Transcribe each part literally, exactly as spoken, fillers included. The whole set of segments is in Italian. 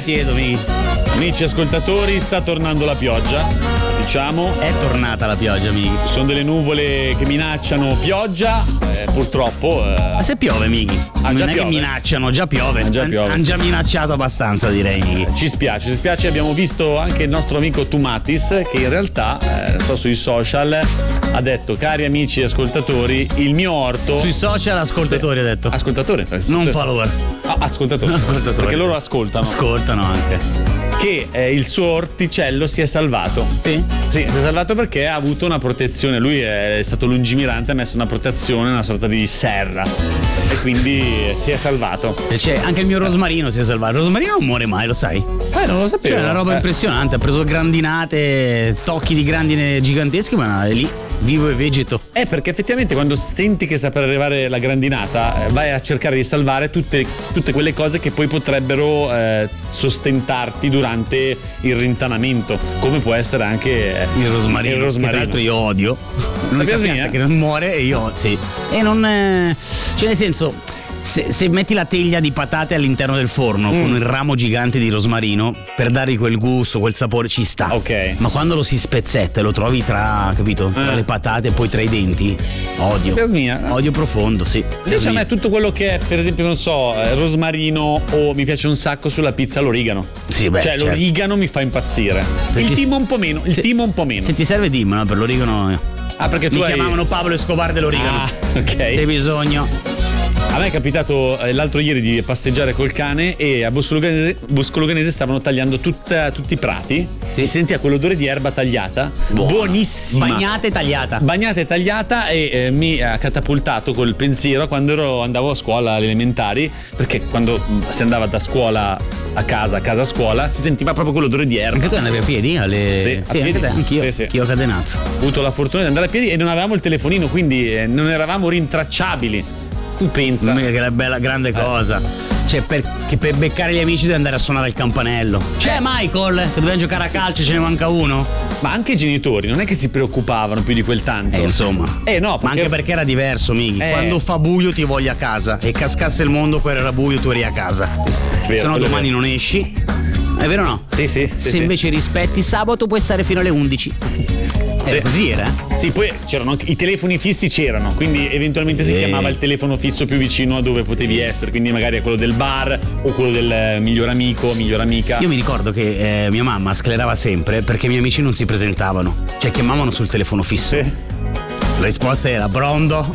siedo, mi. Amici ascoltatori, sta tornando la pioggia, diciamo. È tornata la pioggia, amici. Ci sono delle nuvole che minacciano pioggia, eh, purtroppo. Eh. Ma se piove, Mighi? Ah, non già è piove. che minacciano, già piove. Già piove, Hanno sì. già minacciato abbastanza, direi, Mighi. Ci spiace, ci spiace, abbiamo visto anche il nostro amico Tumatis che in realtà, eh, so sui social, ha detto: cari amici ascoltatori, il mio orto. Sui social ascoltatori, Sì. ha detto. Ascoltatori, Non follower. Ah, ascoltatori. Ascoltatori. Perché loro ascoltano. Ascoltano anche. Che eh, il suo orticello si è salvato. Sì? Sì, si è salvato perché ha avuto una protezione. Lui è stato lungimirante, ha messo una protezione, una sorta di serra. E quindi eh, si è salvato. E c'è anche il mio rosmarino si è salvato. Il rosmarino non muore mai, lo sai? Eh, non lo sapevo. Cioè, è una roba Eh. impressionante. Ha preso grandinate, tocchi di grandine giganteschi, ma è lì, vivo e vegeto. Eh, perché effettivamente quando senti che sta per arrivare la grandinata, eh, vai a cercare di salvare tutte, tutte quelle cose che poi potrebbero eh, sostentarti durante il rintanamento, come può essere anche eh, Il rosmarino. il Che rosmarino. tra l'altro io odio. L'unica piace pianta mia? che non muore e io sì. E non. eh, Cioè, nel senso. Se, se metti la teglia di patate all'interno del forno Mm. con il ramo gigante di rosmarino per dargli quel gusto, quel sapore, ci sta. Ok. Ma quando lo si spezzetta e lo trovi tra, capito, tra Eh. le patate e poi tra i denti, odio. Piace mia. Odio profondo, sì. Invece a me tutto quello che è, per esempio, non so, eh, rosmarino, o mi piace un sacco sulla pizza l'origano. Sì, beh, cioè, certo. l'origano mi fa impazzire. Perché il se- timo un po' meno. Il se- timo un po' meno. Se ti serve dimmelo, per l'origano. Ah, perché tu Mi hai... chiamavano Pablo Escobar dell'origano. Ah, ok. Se hai bisogno. A me è capitato eh, l'altro ieri di passeggiare col cane e a Bosco-Luganese, Bosco-Luganese stavano tagliando tutta- tutti i prati. Sì. Si sentiva quell'odore di erba tagliata. Buona. Buonissima. Bagnata e tagliata. Bagnata e tagliata, e eh, mi ha catapultato col pensiero quando ero, andavo a scuola alle elementari, perché quando mh, si andava da scuola a casa, a casa a scuola, si sentiva proprio quell'odore di erba. Anche tu andavi a piedi? Alle... Sì, a sì piedi. anche te, anch'io. Sì, sì. Anch'io a cadenazzo. Ho avuto la fortuna di andare a piedi e non avevamo il telefonino, quindi eh, non eravamo rintracciabili. Tu pensa. Che è bella grande cosa. Cioè, perché per beccare gli amici devi andare a suonare il campanello. C'è Michael, che dobbiamo giocare a calcio, ce ne manca uno. Ma anche i genitori non è che si preoccupavano più di quel tanto. Eh, insomma. Eh no, Ma perché... anche perché era diverso, Mighi. Eh. Quando fa buio ti voglio a casa. E cascasse il mondo, quello era buio, tu eri a casa. Vero, Se no quello è domani vero. non esci. È vero o no? Sì, sì. sì, Se sì. invece rispetti sabato puoi stare fino alle undici. Era Sì. così, era? eh? Sì, poi c'erano anche i telefoni fissi, c'erano, quindi eventualmente si Sì. chiamava il telefono fisso più vicino a dove potevi essere, quindi magari è quello del bar o quello del eh, miglior amico, miglior amica. Io mi ricordo che eh, mia mamma sclerava sempre perché i miei amici non si presentavano. Cioè chiamavano sul telefono fisso. Sì. La risposta era Brondo.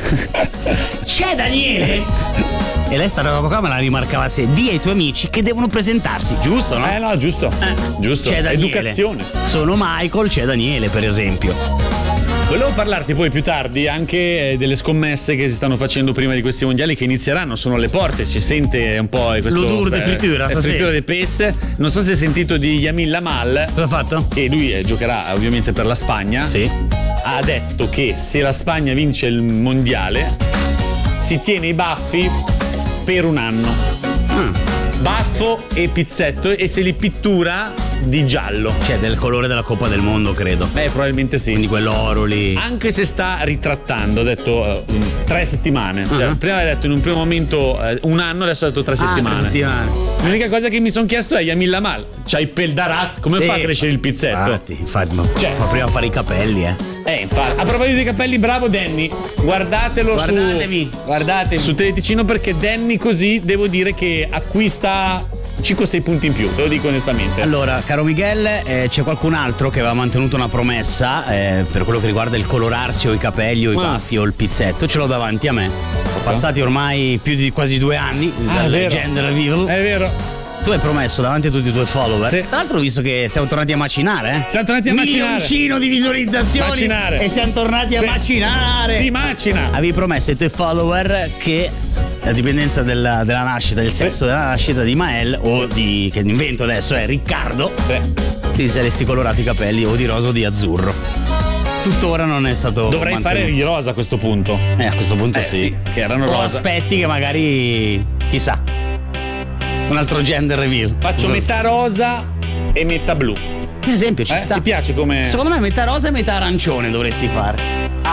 C'è Daniele? E lei sta roba qua me la rimarcava se di ai tuoi amici che devono presentarsi, giusto, no? Eh no, giusto. Eh, Giusto. C'è Daniele. Educazione. Sono Michael, c'è Daniele, per esempio. Volevo parlarti poi più tardi anche eh, delle scommesse che si stanno facendo prima di questi mondiali che inizieranno, sono alle porte, si sente un po' questo L'odore di frittura, eh, stasera. frittura di pesce. Non so se hai sentito di Yamin Lamal, Cosa ha fatto? che lui eh, giocherà ovviamente per la Spagna. Sì. Ha detto che se la Spagna vince il mondiale si tiene i baffi per un anno. Mm. Baffo e pizzetto, e se li pittura di giallo. Cioè del colore della Coppa del Mondo, credo. Eh, probabilmente sì. Quindi quell'oro lì. Anche se sta ritrattando, ha detto eh, un- tre settimane. Cioè, Uh-huh. prima aveva detto in un primo momento eh, un anno, adesso ha detto tre Ah, settimane. tre settimane. L'unica cosa che mi sono chiesto è Yamin Lamal, c'hai il peldarat, come Sì. fa a crescere il pizzetto? Infatti, infatti, ma Cioè- fa prima fare i capelli, eh. Eh, infatti. A proposito dei capelli, bravo Danny. Guardatelo Guardatemi, su guardatemi. su Teleticino, perché Danny così devo dire che acquista cinque sei punti in più, te lo dico onestamente. Allora, caro Miguel, eh, c'è qualcun altro che aveva mantenuto una promessa eh, per quello che riguarda il colorarsi o i capelli o i Ah. baffi o il pizzetto. Ce l'ho davanti a me. Passati ormai più di quasi due anni Ah, dal è vero. gender reveal. È vero. Tu hai promesso davanti a tutti i tuoi follower. Sì. Tra l'altro ho visto che siamo tornati a macinare, eh? Siamo tornati a macinare. Milioncino di visualizzazioni. Macinare. E siamo tornati a Sì. macinare. Si macina. Avevi promesso ai tuoi follower che la dipendenza della, della nascita, del sesso della nascita di Mael o di, che invento adesso è Riccardo, Sì. ti saresti colorato i capelli o di rosa o di azzurro. Tuttora non è stato Dovrei mantenuto. fare di rosa a questo punto. Eh, a questo punto Eh, sì. sì, che erano o rosa. aspetti che magari, chissà, un altro gender reveal. Faccio metà rosa e metà blu. Per esempio ci Eh, sta. Ti piace come... Secondo me metà rosa e metà arancione dovresti fare.